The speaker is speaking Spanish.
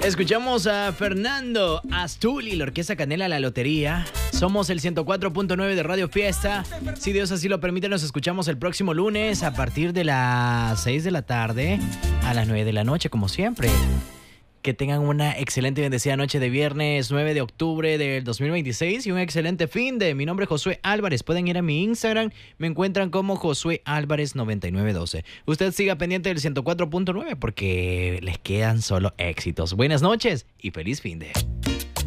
Escuchamos a Fernando Astuli, la Orquesta Canela, La Lotería. Somos el 104.9 de Radio Fiesta. Si Dios así lo permite, nos escuchamos el próximo lunes a partir de las 6 de la tarde a las 9 de la noche, como siempre. Que tengan una excelente y bendecida noche de viernes 9 de octubre del 2026 y un excelente fin de. Mi nombre es Josué Álvarez. Pueden ir a mi Instagram. Me encuentran como Josué Álvarez 9912. Usted siga pendiente del 104.9 porque les quedan solo éxitos. Buenas noches y feliz fin de.